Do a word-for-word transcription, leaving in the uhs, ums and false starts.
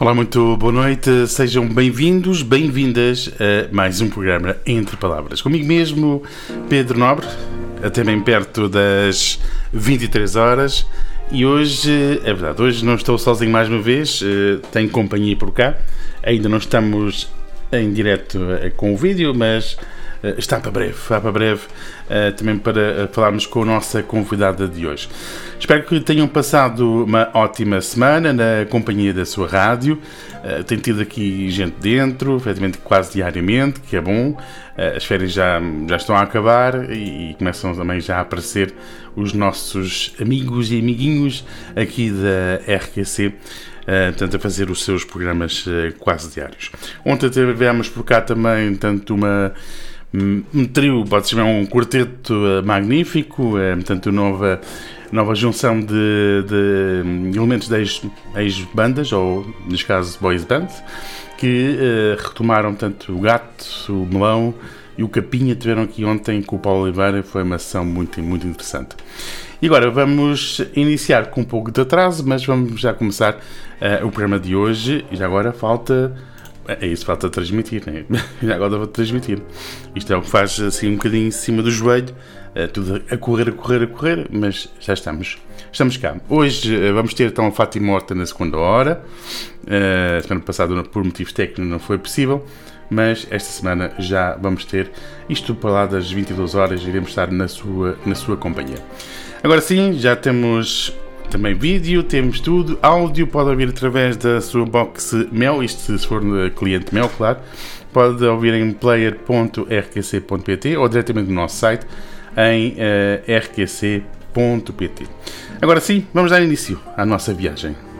Olá, muito boa noite, sejam bem-vindos, bem-vindas a mais um programa Entre Palavras. Comigo mesmo, Pedro Nobre, até bem perto das vinte e três horas, e hoje, é verdade, hoje não estou sozinho mais uma vez, tenho companhia por cá, ainda não estamos em direto com o vídeo, mas está para breve, está para breve também para falarmos com a nossa convidada de hoje. Espero que tenham passado uma ótima semana na companhia da sua rádio. Uh, tem tido aqui gente dentro, efetivamente quase diariamente, que é bom. Uh, as férias já, já estão a acabar e, e começam também já a aparecer os nossos amigos e amiguinhos aqui da R Q C, uh, portanto, a fazer os seus programas uh, quase diários. Ontem tivemos por cá também tanto uma um trio, pode ser um quarteto uh, magnífico, uh, portanto, nova nova junção de, de elementos de ex-bandas, ou neste caso boys band, que uh, retomaram tanto o Gato, o Melão e o Capinha. Tiveram aqui ontem com o Paulo Oliveira, foi uma sessão muito, muito interessante. E agora vamos iniciar com um pouco de atraso, mas vamos já começar uh, o programa de hoje. E já agora falta... É isso, falta transmitir, né? Já agora vou transmitir. Isto é o que faz assim um bocadinho em cima do joelho, uh, tudo a correr, a correr, a correr, mas já estamos. Estamos cá. Hoje uh, vamos ter então a Fátima Horta na segunda hora. Uh, a semana passada, por motivos técnicos, não foi possível, mas esta semana já vamos ter isto para lá das vinte e duas horas, iremos estar na sua, na sua companhia. Agora sim, já temos também vídeo, temos tudo, áudio, pode ouvir através da sua box Mel, isto se for no cliente Mel, claro, pode ouvir em player ponto r q c ponto p t ou diretamente no nosso site em uh, r q c ponto p t. Agora sim, vamos dar início à nossa viagem.